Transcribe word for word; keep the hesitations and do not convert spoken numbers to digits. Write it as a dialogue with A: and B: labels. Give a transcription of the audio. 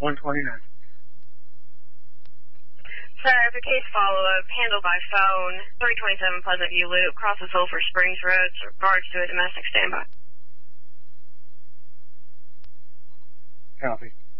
A: one twenty-nine.
B: Sir, if a case follow-up handled by phone, three twenty-seven Pleasant View Loop, crosses Sulphur Springs Road, regards to a domestic standby.
A: Copy.